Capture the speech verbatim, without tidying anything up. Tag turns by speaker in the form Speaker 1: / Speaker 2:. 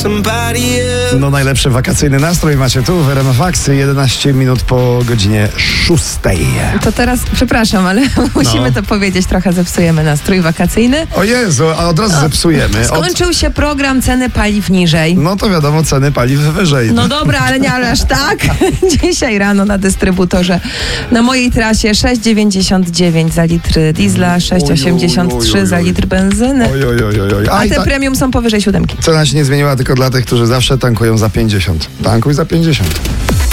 Speaker 1: No najlepszy wakacyjny nastrój macie tu w R M F Max, jedenaście minut po godzinie szóstej.
Speaker 2: To teraz, przepraszam, ale musimy
Speaker 1: No.
Speaker 2: to powiedzieć, trochę zepsujemy nastrój wakacyjny.
Speaker 1: O Jezu, a od razu zepsujemy. Od...
Speaker 2: Skończył się program Ceny paliw niżej.
Speaker 1: No to wiadomo, ceny paliw wyżej.
Speaker 2: No dobra, ale nie ale aż tak. Dzisiaj rano na dystrybutorze na mojej trasie sześć dziewięćdziesiąt dziewięć za litr diesla, sześć osiemdziesiąt trzy za litr benzyny.
Speaker 1: Oj, oj, oj, oj.
Speaker 2: A
Speaker 1: i
Speaker 2: te
Speaker 1: ta...
Speaker 2: premium są powyżej siódemki.
Speaker 1: Cena się nie zmieniła tylko dla tych, którzy zawsze tankują za pięćdziesiąt. Tankuj za pięćdziesiąt.